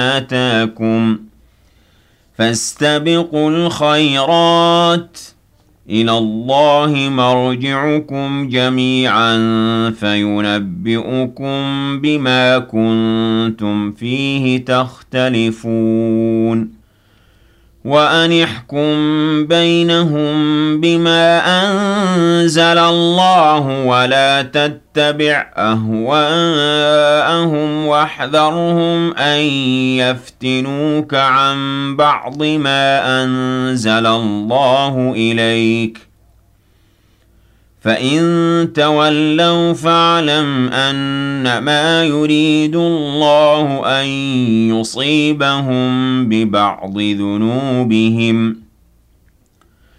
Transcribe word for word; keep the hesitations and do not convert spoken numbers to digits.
آتاكم فاستبقوا الخيرات إلى الله مرجعكم جميعا فينبئكم بما كنتم فيه تختلفون وأن احكم بينهم بما أنزل الله ولا تتبع أهواءهم واحذرهم أن يفتنوك عن بعض ما أنزل الله إليك فإن تولوا فاعلم أنما يريد الله أن يصيبهم ببعض ذنوبهم